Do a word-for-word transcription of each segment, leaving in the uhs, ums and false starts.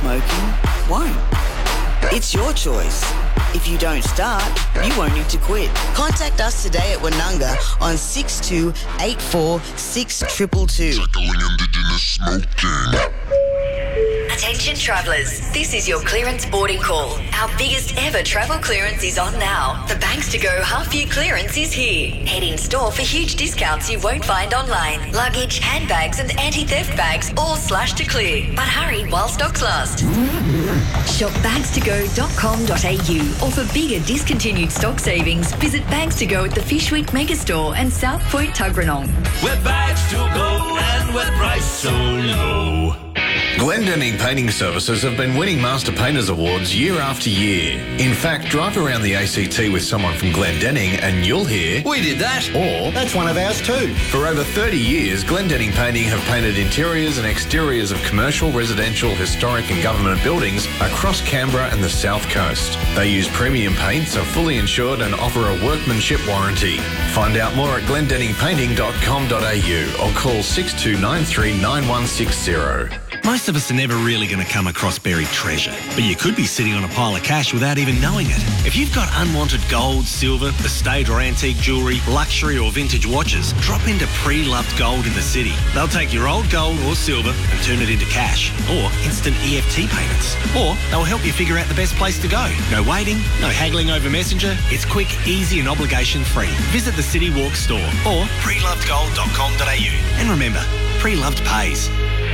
smoking won't. It's your choice. If you don't start, you won't need to quit. Contact us today at Wanunga on six two eight four six two two two. Tackling Indigenous smoking. Attention travellers, this is your clearance boarding call. Our biggest ever travel clearance is on now. The Banks to Go half-year clearance is here. Head in store for huge discounts you won't find online. Luggage, handbags and anti-theft bags all slashed to clear. But hurry while stocks last. Shop bags to go dot com dot a u or for bigger discontinued stock savings, visit Bags to Go at the Fishweek Megastore and South Point Tuggeranong. We're bags to go and we're priced so low. Glendenning Painting Services have been winning Master Painters Awards year after year. In fact, drive around the A C T with someone from Glendenning and you'll hear, We did that. Or, That's one of ours too. For over thirty years, Glendenning Painting have painted interiors and exteriors of commercial, residential, historic and government buildings across Canberra and the South Coast. They use premium paints, are fully insured and offer a workmanship warranty. Find out more at glendenning painting dot com dot a u or call six two nine three nine one six zero. Most of us are never really going to come across buried treasure, but you could be sitting on a pile of cash without even knowing it. If you've got unwanted gold, silver, estate or antique jewellery, luxury or vintage watches, drop into Pre-Loved Gold in the city. They'll take your old gold or silver and turn it into cash, or instant E F T payments. Or they'll help you figure out the best place to go. No waiting, no haggling over Messenger. It's quick, easy and obligation-free. Visit the City Walk store or pre loved gold dot com dot a u. And remember, Pre-Loved pays.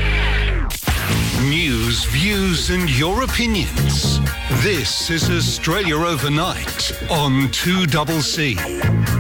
News, views and your opinions. This is Australia Overnight on two C C.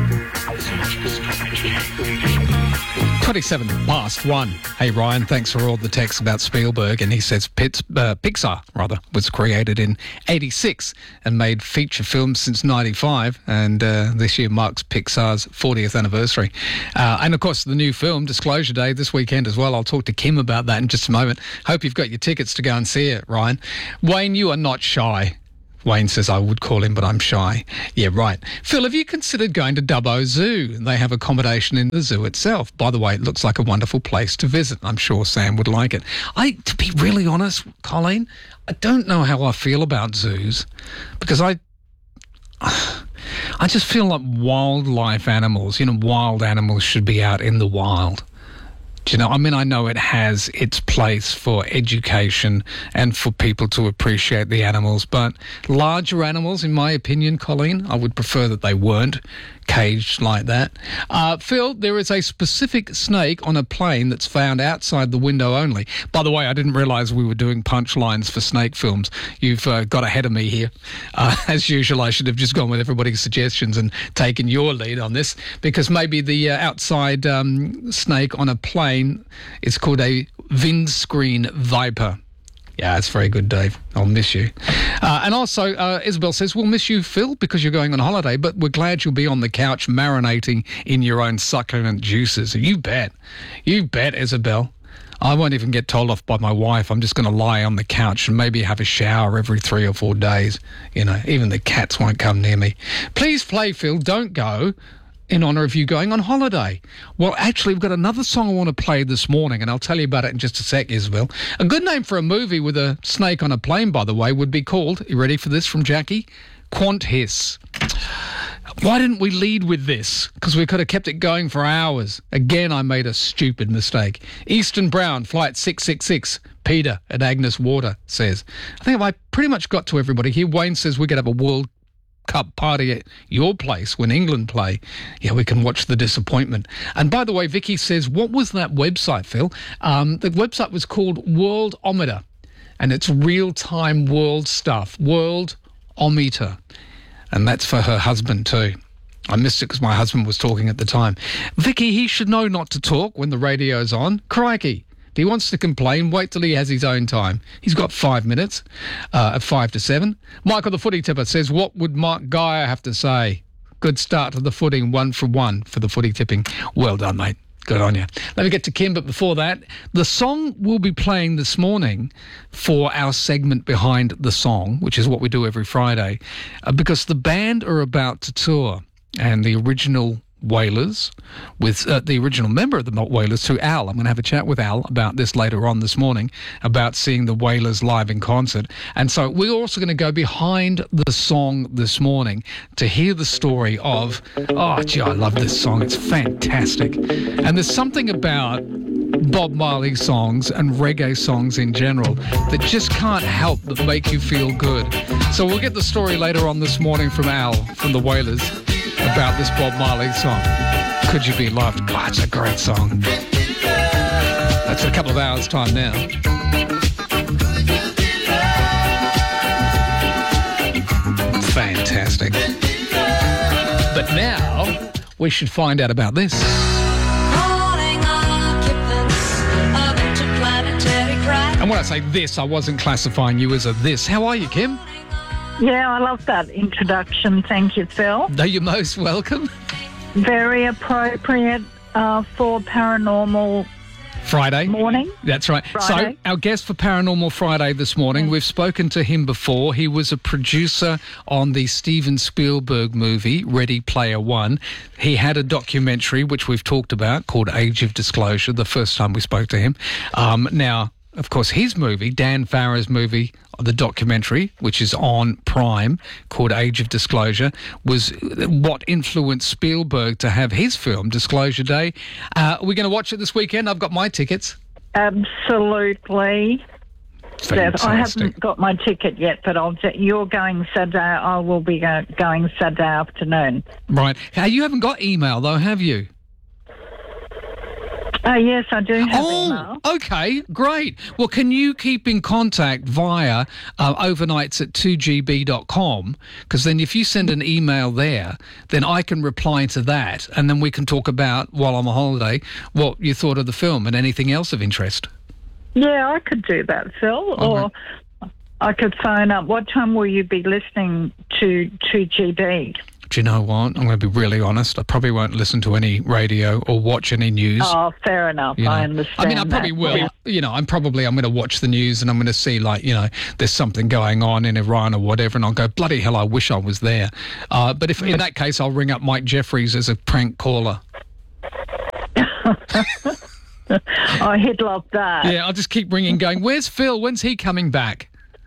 twenty-seven past one. Hey Ryan, thanks for all the texts about Spielberg, and he says Pitts, uh, Pixar rather was created in eighty-six and made feature films since ninety-five, and uh, this year marks Pixar's fortieth anniversary. Uh, and of course the new film Disclosure Day this weekend as well. I'll talk to Kim about that in just a moment. Hope you've got your tickets to go and see it, Ryan. Wayne, you are not shy. Wayne says, I would call him, but I'm shy. Yeah, right. Phil, have you considered going to Dubbo Zoo? They have accommodation in the zoo itself. By the way, it looks like a wonderful place to visit. I'm sure Sam would like it. I, to be really honest, Colleen, I don't know how I feel about zoos because I... I just feel like wildlife animals, you know, wild animals should be out in the wild. Do you know, I mean, I know it has its place for education and for people to appreciate the animals, but larger animals, in my opinion, Colleen, I would prefer that they weren't caged like that. Uh, Phil, there is a specific snake on a plane that's found outside the window only. By the way, I didn't realise we were doing punchlines for snake films. You've uh, got ahead of me here. Uh, as usual, I should have just gone with everybody's suggestions and taken your lead on this, because maybe the uh, outside um, snake on a plane is called a windscreen viper. Yeah, it's very good, Dave. I'll miss you. Uh, and also, uh, Isabel says, we'll miss you, Phil, because you're going on holiday, but we're glad you'll be on the couch marinating in your own succulent juices. You bet. You bet, Isabel. I won't even get told off by my wife. I'm just going to lie on the couch and maybe have a shower every three or four days. You know, even the cats won't come near me. Please play, Phil. Don't go. In honour of you going on holiday. Well, actually, we've got another song I want to play this morning, and I'll tell you about it in just a sec, Isabel. A good name for a movie with a snake on a plane, by the way, would be called, you ready for this from Jackie? Quant Hiss. Why didn't we lead with this? Because we could have kept it going for hours. Again, I made a stupid mistake. Easton Brown, Flight six six six. Peter at Agnes Water says. I think I pretty much got to everybody here. Wayne says we could have a World Cup party at your place when England play. Yeah, we can watch the disappointment. And by the way, Vicky says, what was that website, Phil? Um, the website was called Worldometer, and it's real-time world stuff. Worldometer. And that's for her husband too. I missed it because my husband was talking at the time. Vicky, he should know not to talk when the radio's on. Crikey. If he wants to complain, wait till he has his own time. He's got five minutes uh, at five to seven. Michael the Footy Tipper says, what would Mark Geyer have to say? Good start to the footing, one for one for the footy tipping. Well done, mate. Good on you. Let me get to Kim, but before that, the song we'll be playing this morning for our segment Behind the Song, which is what we do every Friday, uh, because the band are about to tour, and the original Wailers, with uh, the original member of the Wailers, to Al. I'm going to have a chat with Al about this later on this morning, about seeing the Wailers live in concert. And so we're also going to go behind the song this morning to hear the story of, oh, gee, I love this song. It's fantastic. And there's something about Bob Marley songs and reggae songs in general that just can't help but make you feel good. So we'll get the story later on this morning from Al, from the Wailers, about this Bob Marley song, Could You Be Loved? God, it's a great song. That's in a couple of hours' time now. Fantastic. But now, we should find out about this. And when I say this, I wasn't classifying you as a this. How are you, Kim? Yeah, I love that introduction. Thank you, Phil. No, you're most welcome. Very appropriate uh, for Paranormal Friday morning. That's right. Friday. So our guest for Paranormal Friday this morning, yeah. We've spoken to him before. He was a producer on the Steven Spielberg movie, Ready Player One. He had a documentary, which we've talked about, called Age of Disclosure, the first time we spoke to him. Um, now, of course, his movie, Dan Farrow's movie, the documentary, which is on Prime, called Age of Disclosure, was what influenced Spielberg to have his film, Disclosure Day. Uh, are we going to watch it this weekend? I've got my tickets. Absolutely. Fantastic. I haven't got my ticket yet, but I'll. You're going Saturday. I will be go, going Saturday afternoon. Right. Hey, you haven't got email, though, have you? Oh, yes, I do have oh, email. Okay, great. Well, can you keep in contact via uh, overnights at two g b dot com? Because then if you send an email there, then I can reply to that, and then we can talk about, while I'm on holiday, what you thought of the film and anything else of interest. Yeah, I could do that, Phil. Okay. Or I could phone up. What time will you be listening to two G B? Do you know what? I'm going to be really honest. I probably won't listen to any radio or watch any news. Oh, fair enough. You know? I understand. I mean, I probably that. will. Yeah. You know, I'm probably, I'm going to watch the news and I'm going to see, like, you know, there's something going on in Iran or whatever, and I'll go, bloody hell, I wish I was there. Uh, but if in that case, I'll ring up Mike Jeffries as a prank caller. Oh, he'd love that. Yeah, I'll just keep ringing, going, where's Phil? When's he coming back?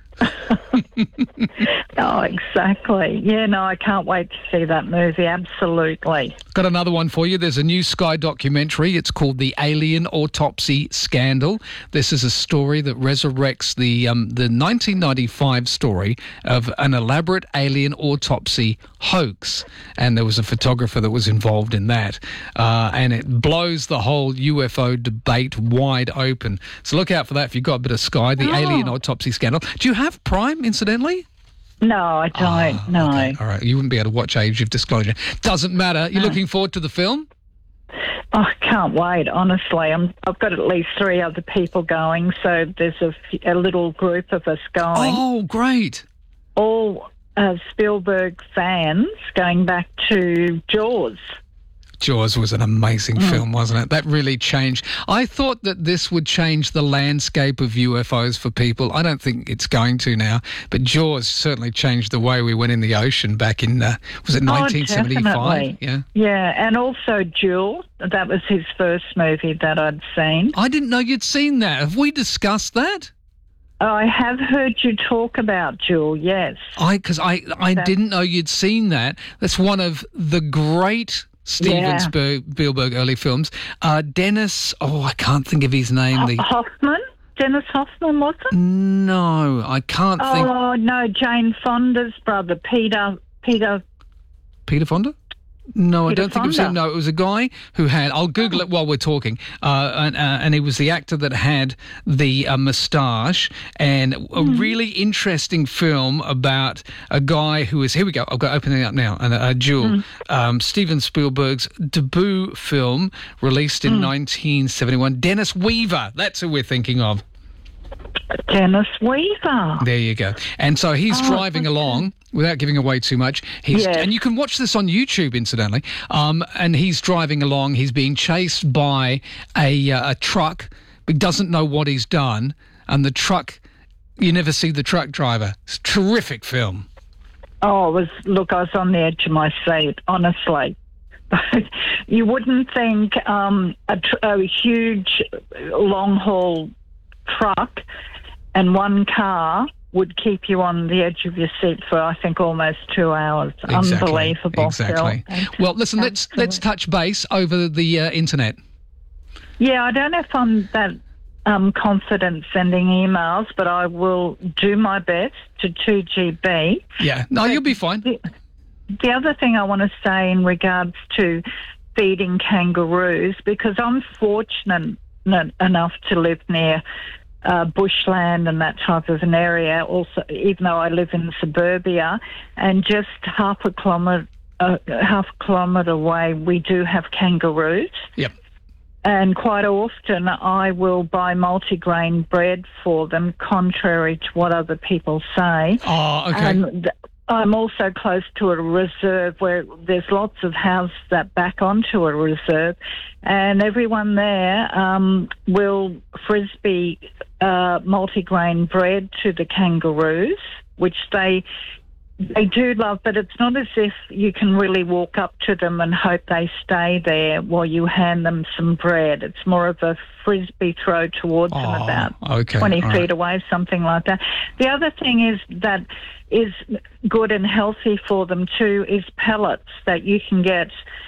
Oh, exactly. Yeah, no, I can't wait to see that movie. Absolutely. Got another one for you. There's a new Sky documentary. It's called The Alien Autopsy Scandal. This is a story that resurrects the um, the nineteen ninety-five story of an elaborate alien autopsy hoax. And there was a photographer that was involved in that. Uh, and it blows the whole U F O debate wide open. So look out for that if you've got a bit of Sky, The oh. Alien Autopsy Scandal. Do you have Prime, incidentally? No, I don't. Oh, no. Okay. All right. You wouldn't be able to watch Age of Disclosure. Doesn't matter. You're no. looking forward to the film? Oh, I can't wait, honestly. I'm, I've got at least three other people going, so there's a, a little group of us going. Oh, great. All uh, Spielberg fans going back to Jaws. Jaws was an amazing mm. film, wasn't it? That really changed. I thought that this would change the landscape of U F Os for people. I don't think it's going to now, but Jaws certainly changed the way we went in the ocean back in, uh, was it nineteen seventy-five? Oh, yeah. Yeah, and also Jewel. That was his first movie that I'd seen. I didn't know you'd seen that. Have we discussed that? I have heard you talk about Jewel, yes. I Because I, I didn't know you'd seen that. That's one of the great Steven yeah. Spielberg early films. Uh, Dennis, oh, I can't think of his name. Ho- the Hoffman? Dennis Hoffman, was it? No, I can't oh, think. Oh, no, Jane Fonda's brother, Peter, Peter. Peter Fonda? No, Peter I don't think Fonda. it was him. No, it was a guy who had, I'll Google it while we're talking, uh, and, uh, and he was the actor that had the uh, moustache, and a mm. really interesting film about a guy who is, here we go, I've got opening up now, and a Jewel, mm. um, Steven Spielberg's debut film, released in mm. nineteen seventy-one, Dennis Weaver, that's who we're thinking of. Dennis Weaver. There you go. And so he's oh, driving okay. along, without giving away too much. He's, yes. And you can watch this on YouTube, incidentally. Um, and he's driving along. He's being chased by a, uh, a truck, but doesn't know what he's done. And the truck, you never see the truck driver. It's a terrific film. Oh, it was, look, I was on the edge of my seat, honestly. but you wouldn't think um, a, tr- a huge long-haul truck and one car would keep you on the edge of your seat for, I think, almost two hours. Exactly. Unbelievable. Exactly. Phil. Well, listen, let's Absolutely. let's touch base over the uh, internet. Yeah, I don't know if I'm that um, confident sending emails, but I will do my best to two G B. Yeah. No, But you'll be fine. The, the other thing I want to say in regards to feeding kangaroos, because I'm fortunate n- enough to live near uh, bushland and that type of an area, also, even though I live in suburbia, and just half a kilometre, uh, half a kilometre away, we do have kangaroos. Yep. And quite often I will buy multigrain bread for them, contrary to what other people say. Oh, okay. And th- I'm also close to a reserve where there's lots of houses that back onto a reserve, and everyone there um, will frisbee uh, multigrain bread to the kangaroos, which they they do love, but it's not as if you can really walk up to them and hope they stay there while you hand them some bread. It's more of a frisbee throw towards them Oh, about okay, twenty all feet right. away, something like that. The other thing is that is good and healthy for them too is pellets that you can get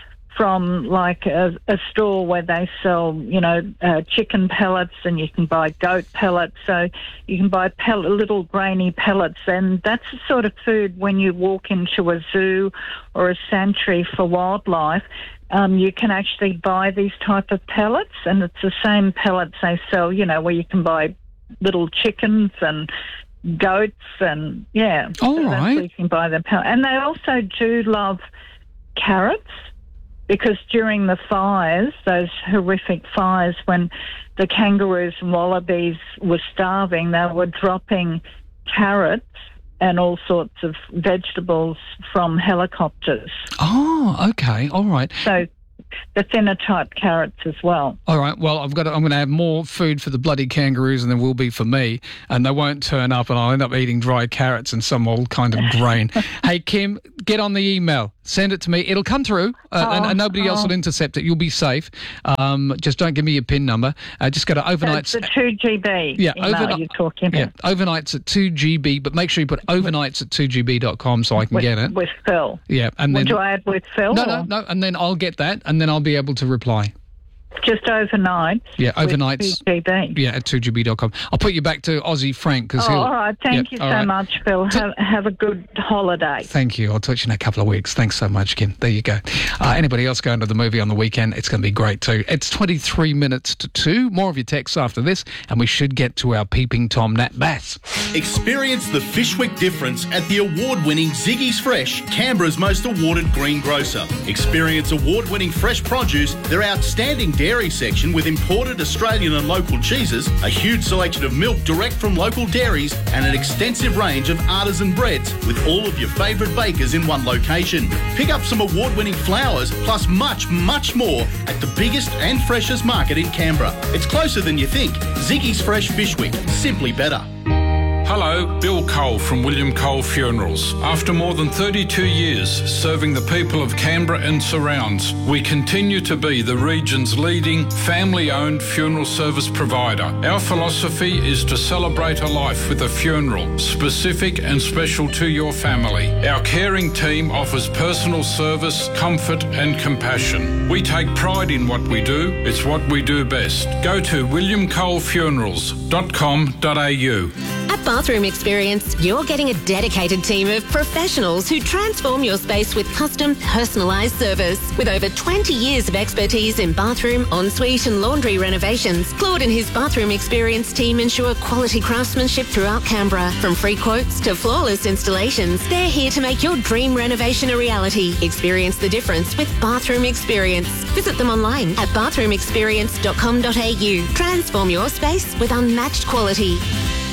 from like a, a store where they sell, you know, uh, chicken pellets, and you can buy goat pellets. So you can buy pellet, little grainy pellets, and that's the sort of food when you walk into a zoo or a sanctuary for wildlife. Um, you can actually buy these type of pellets, and it's the same pellets they sell, you know, where you can buy little chickens and goats, and yeah. All so that's right. where you can buy them pellets. And they also do love carrots. Because during the fires, those horrific fires, when the kangaroos and wallabies were starving, they were dropping carrots and all sorts of vegetables from helicopters. Oh, okay. All right. So the thinner type carrots as well. All right. Well, I've got. To, I'm going to have more food for the bloody kangaroos than there will be for me, and they won't turn up, and I'll end up eating dry carrots and some old kind of grain. Hey, Kim, get on the email. Send it to me. It'll come through, uh, Oh, and, and nobody else oh. will intercept it. You'll be safe. Um, just don't give me your PIN number. Uh, just go to overnights. That's the two G B Yeah, email overnight- you're talking about. Yeah, overnights at two G B, but make sure you put overnights at two G B dot com so I can with, get it. with Phil. Yeah, and Would then you add with Phil? no, or no, no, and then I'll get that, and then I'll be able to reply. Just overnight. Yeah, with overnights. two G B. Yeah, at two G B dot com. I'll put you back to Aussie Frank because Oh, he'll. all right. Thank Yeah, you all so right. much, Phil. Have, have a good holiday. Thank you. I'll touch you in a couple of weeks. Thanks so much, Kim. There you go. Uh, anybody else going to the movie on the weekend? It's going to be great too. It's twenty-three minutes to two. More of your texts after this, and we should get to our Peeping Tom Nat Bass. Experience the Fishwick difference at the award-winning Ziggy's Fresh, Canberra's most awarded greengrocer. Experience award-winning fresh produce, their outstanding dairy section with imported Australian and local cheeses, a huge selection of milk direct from local dairies, and an extensive range of artisan breads with all of your favourite bakers in one location. Pick up some award-winning flowers, plus much, much more at the biggest and freshest market in Canberra. It's closer than you think. Ziggy's Fresh Fishwick, simply better. Hello, Bill Cole from William Cole Funerals. After more than thirty-two years serving the people of Canberra and surrounds, we continue to be the region's leading family-owned funeral service provider. Our philosophy is to celebrate a life with a funeral, specific and special to your family. Our caring team offers personal service, comfort and compassion. We take pride in what we do. It's what we do best. Go to william cole funerals dot com dot a u. At Bathroom Experience, you're getting a dedicated team of professionals who transform your space with custom, personalised service. With over twenty years of expertise in bathroom, ensuite and laundry renovations, Claude and his Bathroom Experience team ensure quality craftsmanship throughout Canberra. From free quotes to flawless installations, they're here to make your dream renovation a reality. Experience the difference with Bathroom Experience. Visit them online at bathroom experience dot com dot a u. Transform your space with unmatched quality.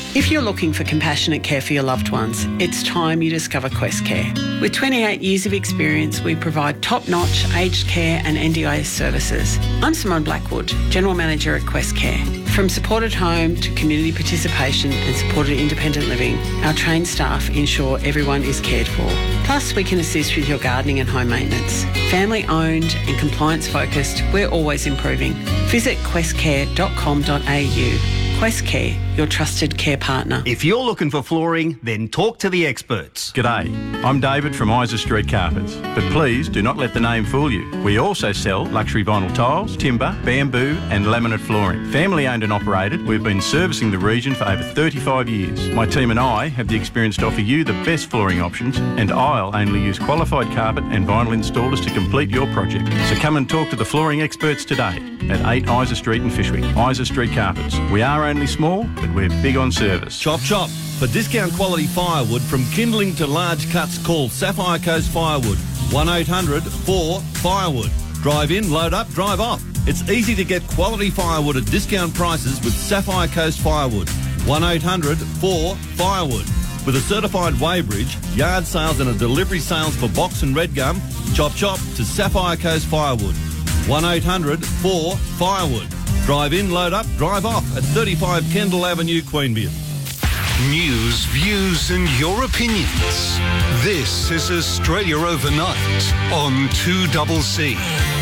If you're looking for compassionate care for your loved ones, it's time you discover Quest Care. With twenty-eight years of experience, we provide top-notch aged care and N D I S services. I'm Simone Blackwood, General Manager at Quest Care. From supported home to community participation and supported independent living, our trained staff ensure everyone is cared for. Plus, we can assist with your gardening and home maintenance. Family owned and compliance focused, we're always improving. Visit quest care dot com dot a u. Quest Care, your trusted care partner. If you're looking for flooring, then talk to the experts. G'day, I'm David from Isa Street Carpets, but please do not let the name fool you. We also sell luxury vinyl tiles, timber, bamboo and laminate flooring. Family owned and operated, we've been servicing the region for over thirty-five years. My team and I have the experience to offer you the best flooring options, and I'll only use qualified carpet and vinyl installers to complete your project. So come and talk to the flooring experts today at eight Isa Street in Fishwick. Isa Street Carpets. We are only small, but we're big on service. Chop chop. For discount quality firewood from kindling to large cuts, call Sapphire Coast Firewood. one eight hundred four firewood. Drive in, load up, drive off. It's easy to get quality firewood at discount prices with Sapphire Coast Firewood. one eight hundred four firewood. With a certified weighbridge, yard sales and a delivery sales for box and red gum, chop chop to Sapphire Coast Firewood. one eight hundred four firewood. Drive in, load up, drive off at thirty-five Kendall Avenue, Queanbeyan. News, views and your opinions. This is Australia Overnight on two C C.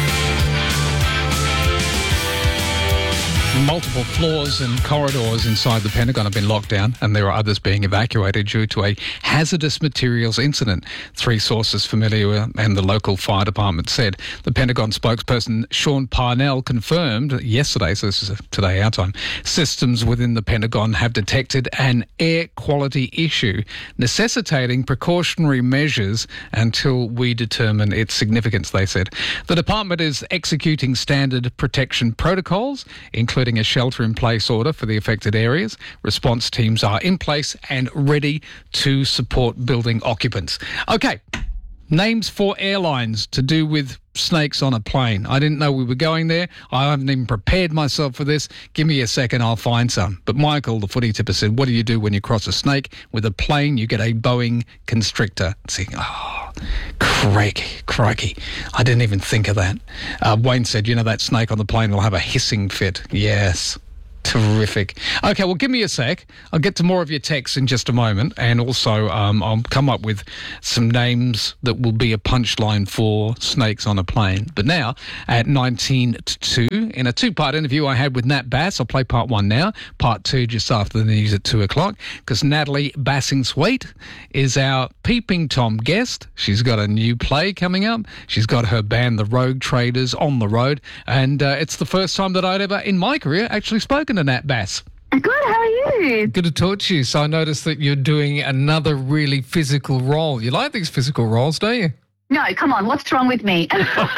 Multiple floors and corridors inside the Pentagon have been locked down, and there are others being evacuated due to a hazardous materials incident. Three sources familiar with, and the local fire department said. The Pentagon spokesperson Sean Parnell confirmed yesterday, so this is today our time, systems within the Pentagon have detected an air quality issue, necessitating precautionary measures until we determine its significance, they said. The department is executing standard protection protocols, including a shelter-in-place order for the affected areas. Response teams are in place and ready to support building occupants. Okay, names for airlines to do with snakes on a plane. I didn't know we were going there. I haven't even prepared myself for this. Give me a second, I'll find some. But Michael, the footy tipper, said, what do you do when you cross a snake? With a plane, you get a Boeing Constrictor. See, oh, crikey, crikey. I didn't even think of that. Uh, Wayne said, you know, that snake on the plane will have a hissing fit. Yes. Terrific. Okay, well, give me a sec. I'll get to more of your texts in just a moment, and also um, I'll come up with some names that will be a punchline for snakes on a plane. But now, at nineteen to two, in a two-part interview I had with Nat Bass, I'll play part one now, part two just after the news at two o'clock, because Natalie Bassing-Sweet is our Peeping Tom guest. She's got a new play coming up. She's got her band, The Rogue Traders, on the road, and uh, it's the first time that I'd ever, in my career, actually spoken to Nat Bass. Good, how are you? Good to talk to you. So I noticed that you're doing another really physical role. You like these physical roles, don't you? No, come on, what's wrong with me?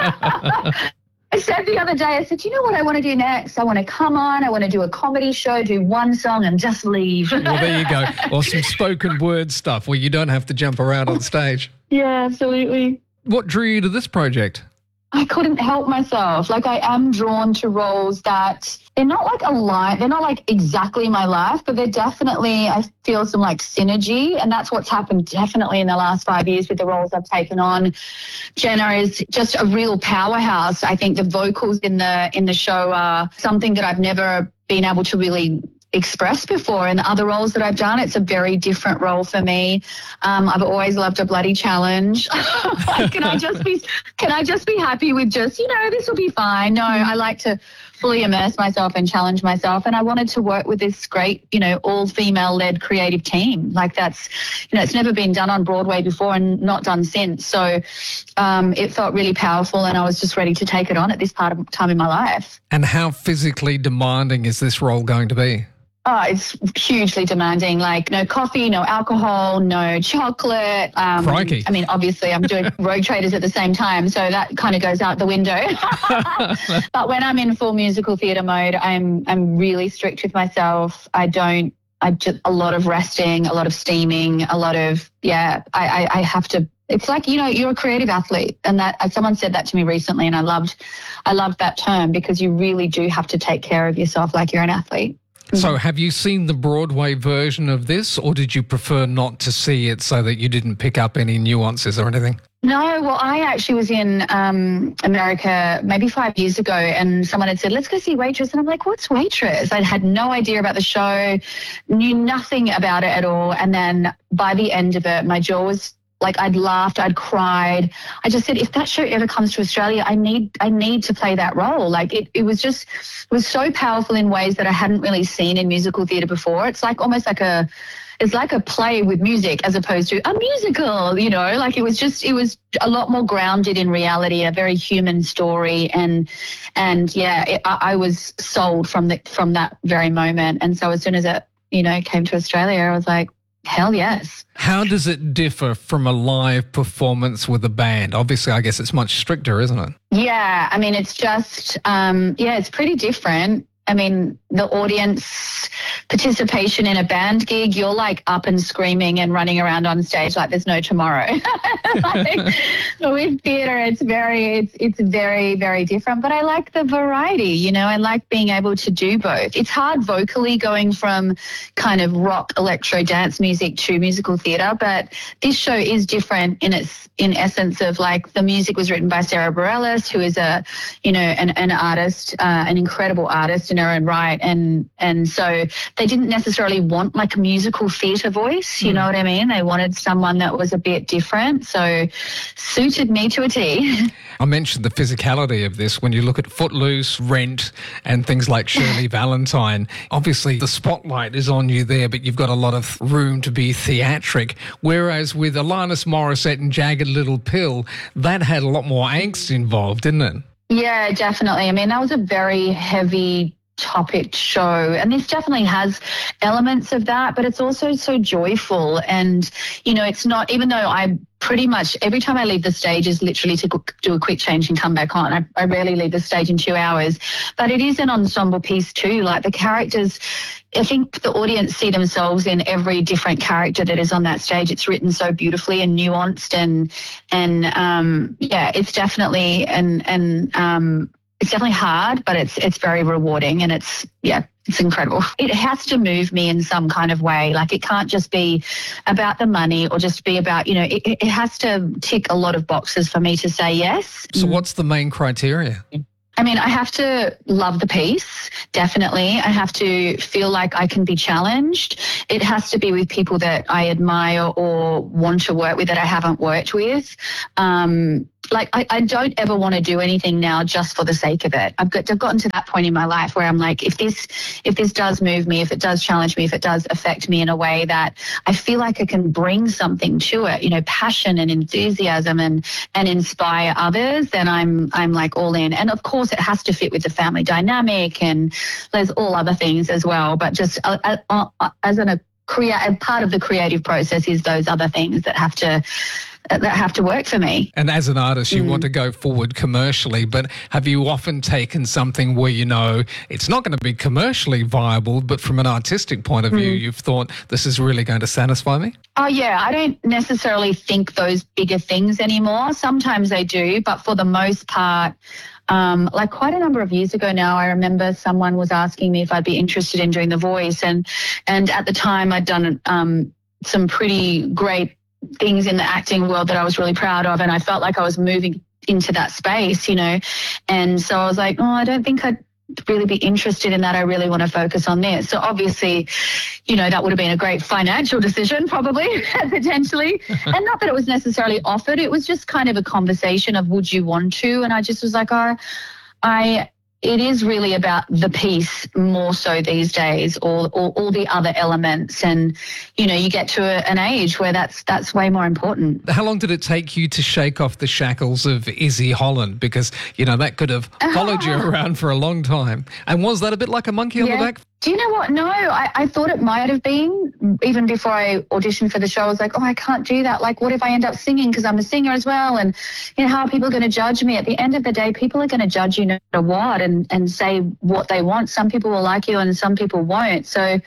I said the other day, I said, you know what I want to do next? I want to come on, I want to do a comedy show, do one song and just leave. Well, there you go. Or some spoken word stuff where you don't have to jump around on stage. Yeah, absolutely. What drew you to this project? I couldn't help myself. Like, I am drawn to roles that they're not like a line, they're not like exactly my life, but they're definitely, I feel some like synergy. And that's what's happened definitely in the last five years with the roles I've taken on. Jenna is just a real powerhouse. I think the vocals in the in the show are something that I've never been able to really expressed before. In the other roles that I've done, it's a very different role for me. Um, I've always loved a bloody challenge. Like, can I just be, can I just be happy with just, you know, this will be fine? No, I like to fully immerse myself and challenge myself. And I wanted to work with this great, you know, all female led creative team. Like, that's, you know, it's never been done on Broadway before and not done since. So um, it felt really powerful, and I was just ready to take it on at this part of time in my life. And how physically demanding is this role going to be? Oh, it's hugely demanding, like no coffee, no alcohol, no chocolate. Um, Crikey. I mean, obviously I'm doing Rogue Traders at the same time, so that kind of goes out the window. But when I'm in full musical theatre mode, I'm I'm really strict with myself. I don't, I just, a lot of resting, a lot of steaming, a lot of, yeah, I, I, I have to, it's like, you know, you're a creative athlete, and that someone said that to me recently, and I loved, I loved that term, because you really do have to take care of yourself like you're an athlete. So have you seen the Broadway version of this, or did you prefer not to see it so that you didn't pick up any nuances or anything? No, well, I actually was in um, America maybe five years ago, and someone had said, let's go see Waitress. And I'm like, what's Waitress? I had no idea about the show, knew nothing about it at all. And then by the end of it, my jaw was like, I'd laughed, I'd cried. I just said, if that show ever comes to Australia, I need I need to play that role. Like it, it was just, it was so powerful in ways that I hadn't really seen in musical theatre before. It's like almost like a, it's like a play with music as opposed to a musical, you know, like it was just, it was a lot more grounded in reality, a very human story. And, and yeah, it, I, I was sold from the, from that very moment. And so as soon as it, you know, came to Australia, I was like, hell yes. How does it differ from a live performance with a band? Obviously, I guess it's much stricter, isn't it? Yeah, I mean, it's just, um, yeah, it's pretty different. I mean, the audience participation in a band gig, you're like up and screaming and running around on stage like there's no tomorrow. Like, with theatre, it's very, it's it's very, very different. But I like the variety, you know. I like being able to do both. It's hard vocally going from kind of rock, electro, dance music to musical theatre, but this show is different in its in essence of like the music was written by Sarah Bareilles, who is a, you know, an, an artist, uh, an incredible artist in her own right. And and so they didn't necessarily want like a musical theatre voice, you mm. know what I mean? They wanted someone that was a bit different. So suited me to a T. I mentioned the physicality of this. When you look at Footloose, Rent and things like Shirley Valentine, obviously the spotlight is on you there, but you've got a lot of room to be theatric. Whereas with Alanis Morissette and Jagged Little Pill, that had a lot more angst involved, didn't it? Yeah, definitely. I mean, that was a very heavy topic show, and this definitely has elements of that, but it's also so joyful. And, you know, it's not, even though I pretty much every time I leave the stage is literally to do a quick change and come back on. I, I rarely leave the stage in two hours, but it is an ensemble piece too. Like the characters, I think the audience see themselves in every different character that is on that stage. It's written so beautifully and nuanced, and and um, yeah, it's definitely and and um, it's definitely hard, but it's it's very rewarding, and it's yeah. It's incredible. It has to move me in some kind of way. Like it can't just be about the money or just be about, you know, it, it has to tick a lot of boxes for me to say yes. So what's the main criteria? I mean, I have to love the piece, definitely. I have to feel like I can be challenged. It has to be with people that I admire or want to work with that I haven't worked with. Um, like, I, I don't ever want to do anything now just for the sake of it. I've got, I've gotten to that point in my life where I'm like, if this, if this does move me, if it does challenge me, if it does affect me in a way that I feel like I can bring something to it, you know, passion and enthusiasm and, and inspire others, then I'm, I'm like all in. And of course it has to fit with the family dynamic, and there's all other things as well. But just uh, uh, as an, a crea- part of the creative process is those other things that have to, that have to work for me. And as an artist, you mm. want to go forward commercially, but have you often taken something where you know it's not going to be commercially viable, but from an artistic point of view, mm. you've thought this is really going to satisfy me? Oh, yeah. I don't necessarily think those bigger things anymore. Sometimes I do, but for the most part, Um, like quite a number of years ago now, I remember someone was asking me if I'd be interested in doing The Voice. And, and at the time I'd done um, some pretty great things in the acting world that I was really proud of. And I felt like I was moving into that space, you know. And so I was like, oh, I don't think I'd really be interested in that. I really want to focus on this. So obviously, you know, that would have been a great financial decision probably, potentially. And not that it was necessarily offered. It was just kind of a conversation of would you want to? And I just was like, oh, I... it is really about the piece more so these days, or, or all the other elements. And, you know, you get to a, an age where that's that's way more important. How long did it take you to shake off the shackles of Izzy Holland? Because, you know, that could have followed you around for a long time. And was that a bit like a monkey on yeah. the back? Do you know what? No, I, I thought it might have been. Even before I auditioned for the show, I was like, oh, I can't do that. Like, what if I end up singing because I'm a singer as well? And, you know, how are people going to judge me? At the end of the day, people are going to judge you no matter what and, and say what they want. Some people will like you and some people won't. So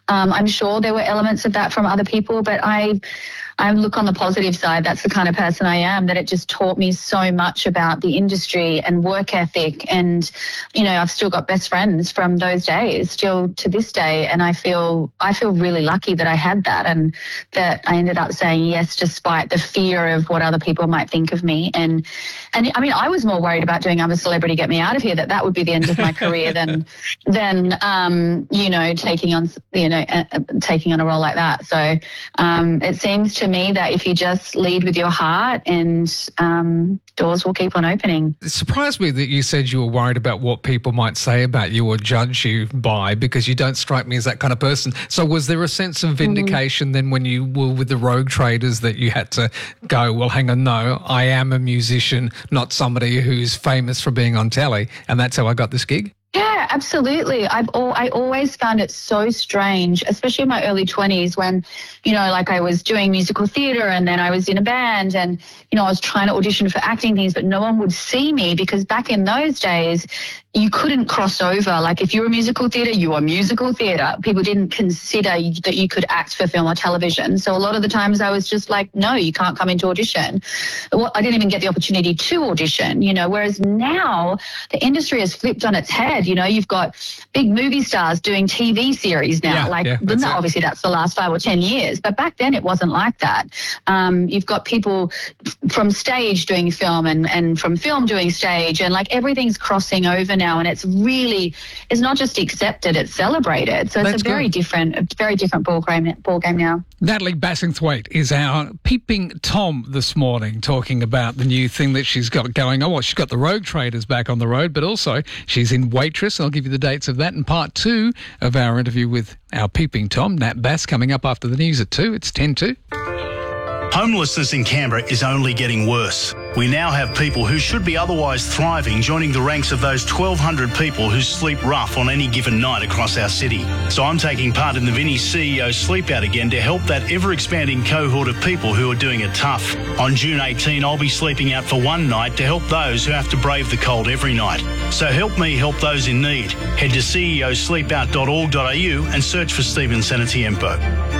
Um, I'm sure there were elements of that from other people, but I, I look on the positive side. That's the kind of person I am, that it just taught me so much about the industry and work ethic. And, you know, I've still got best friends from those days still to this day. And I feel, I feel really lucky that I had that, and that I ended up saying yes, despite the fear of what other people might think of me. And, and I mean, I was more worried about doing I'm a Celebrity, Get Me Out of Here, that that would be the end of my career than, than, um, you know, taking on, you know, uh, taking on a role like that. So um, it seems to me that if you just lead with your heart, and um, doors will keep on opening. It surprised me that you said you were worried about what people might say about you or judge you by, because you don't strike me as that kind of person. So was there a sense of vindication mm. then when you were with the Rogue Traders, that you had to go, well, hang on, no, I am a musician, not somebody who's famous for being on telly, and that's how I got this gig? Yeah, absolutely. I've all, I always found it so strange, especially in my early twenties when, you know, like I was doing musical theatre and then I was in a band and, you know, I was trying to audition for acting things, but no one would see me, because back in those days, you couldn't cross over. Like if you were musical theatre, you were musical theatre. People didn't consider that you could act for film or television. So a lot of the times I was just like, no, you can't come into audition. I didn't even get the opportunity to audition, you know, whereas now the industry has flipped on its head. You know, you've got big movie stars doing T V series now. Yeah, like, yeah, that's no, it. obviously that's the last five or ten years. But back then it wasn't like that. Um, you've got people from stage doing film and, and from film doing stage, and like everything's crossing over now. And it's really, it's not just accepted, it's celebrated. So it's That's a very good. different, a very different ball game, ball game now. Natalie Bassingthwaite is our peeping Tom this morning, talking about the new thing that she's got going on. Well, she's got the Rogue Traders back on the road, but also she's in Waitress. I'll give you the dates of that in part two of our interview with our peeping Tom, Nat Bass, coming up after the news at two. It's ten to. Homelessness in Canberra is only getting worse. We now have people who should be otherwise thriving joining the ranks of those twelve hundred people who sleep rough on any given night across our city. So I'm taking part in the Vinnie C E O Sleep Out again to help that ever-expanding cohort of people who are doing it tough. On June eighteenth, I'll be sleeping out for one night to help those who have to brave the cold every night. So help me help those in need. Head to c e o sleep out dot org dot a u and search for Stephen Senatiempo.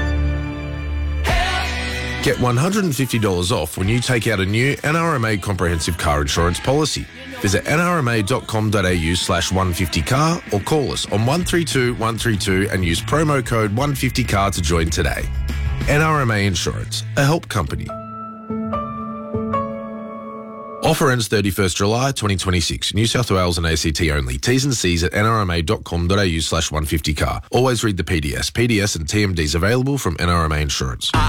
Get one hundred fifty dollars off when you take out a new N R M A comprehensive car insurance policy. Visit n r m a dot com dot a u slash one fifty car or call us on one three two one three two and use promo code one fifty car to join today. N R M A Insurance, a help company. Offer ends thirty-first July twenty twenty-six. New South Wales and A C T only. T's and C's at n r m a dot com dot a u slash one fifty car. Always read the P D S. P D S and T M Ds available from N R M A Insurance.